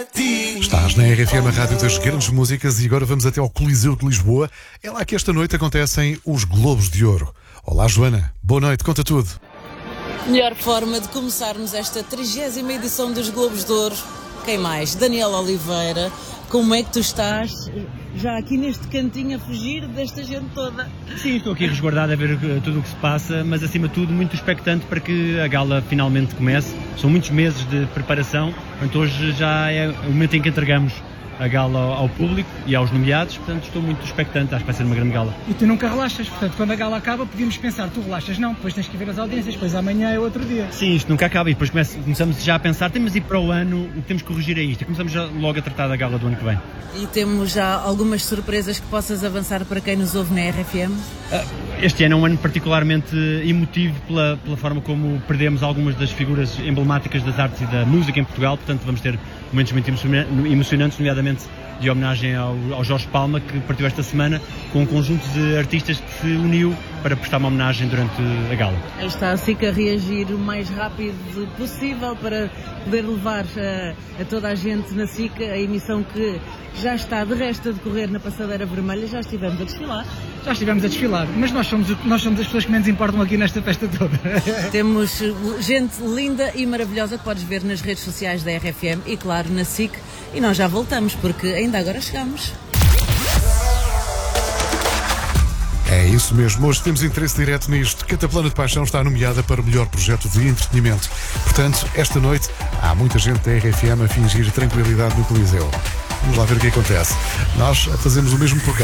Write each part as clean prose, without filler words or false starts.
Estás na RFM, a rádio das grandes músicas, e agora vamos até ao Coliseu de Lisboa. É lá que esta noite acontecem os Globos de Ouro. Olá, Joana. Boa noite, conta tudo. Melhor forma de começarmos esta 30ª edição dos Globos de Ouro. Quem mais? Daniel Oliveira. Como é que tu estás? Já aqui neste cantinho a fugir desta gente toda. Sim, estou aqui resguardado a ver tudo o que se passa, mas acima de tudo muito expectante para que a gala finalmente comece. São muitos meses de preparação, portanto hoje já é o momento em que entregamos a gala ao público e aos nomeados, portanto estou muito expectante, acho que vai ser uma grande gala. E tu nunca relaxas, portanto quando a gala acaba podíamos pensar, tu relaxas, não, depois tens que ver as audiências, depois amanhã é outro dia. Sim, isto nunca acaba e depois começamos já a pensar, temos de ir para o ano, o que temos que corrigir é isto, e começamos já logo a tratar da gala do ano que vem. E temos já algumas surpresas que possas avançar para quem nos ouve na RFM? Este ano é um ano particularmente emotivo pela forma como perdemos algumas das figuras emblemáticas das artes e da música em Portugal, portanto vamos ter momentos muito emocionantes, nomeadamente de homenagem ao Jorge Palma, que partiu esta semana com um conjunto de artistas que se uniu para prestar uma homenagem durante a gala. Está a SIC a reagir o mais rápido possível para poder levar a toda a gente na SIC a emissão que já está de resto a decorrer na Passadeira Vermelha. Já estivemos a desfilar. Já estivemos a desfilar, mas nós somos as pessoas que menos importam aqui nesta festa toda. Temos gente linda e maravilhosa que podes ver nas redes sociais da RFM e, claro, na SIC. E nós já voltamos, porque ainda agora chegamos. É isso mesmo, hoje temos interesse direto nisto. Cataplana de Paixão está nomeada para o melhor projeto de entretenimento. Portanto, esta noite há muita gente da RFM a fingir tranquilidade no Coliseu. Vamos lá ver o que acontece. Nós fazemos o mesmo por cá.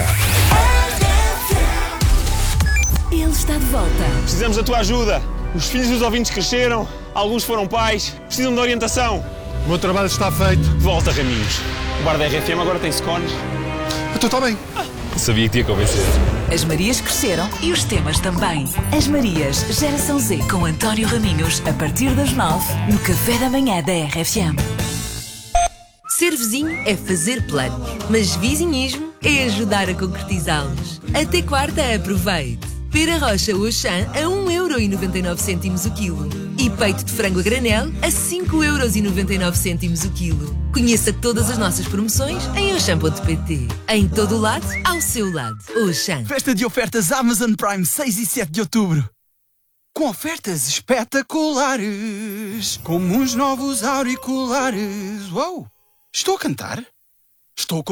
Ele está de volta. Precisamos da tua ajuda. Os filhos dos ouvintes cresceram, alguns foram pais, precisam de orientação. O meu trabalho está feito. De volta, Raminhos. O bar da RFM agora tem scones. Então está bem. Sabia que te ia convencer. As Marias cresceram e os temas também. As Marias, Geração Z, com António Raminhos, a partir das 9, no Café da Manhã da RFM. Ser vizinho é fazer planos, mas vizinhismo é ajudar a concretizá-los. Até quarta, aproveite. Pera rocha Auchan a 1,99€ o quilo. E peito de frango a granel a 5,99€ o quilo. Conheça todas as nossas promoções em auchan.pt. Em todo o lado, ao seu lado. Auchan. Festa de ofertas Amazon Prime 6 e 7 de outubro. Com ofertas espetaculares. Como uns novos auriculares. Uou! Estou a cantar? Estou